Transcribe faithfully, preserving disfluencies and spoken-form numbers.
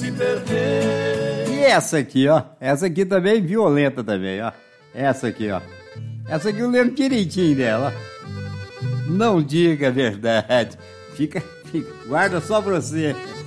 se perder. E essa aqui, ó. Essa aqui também violenta também, ó. Essa aqui, ó. Essa aqui eu lembro direitinho dela. Não diga a verdade. Fica, fica. Guarda só pra você.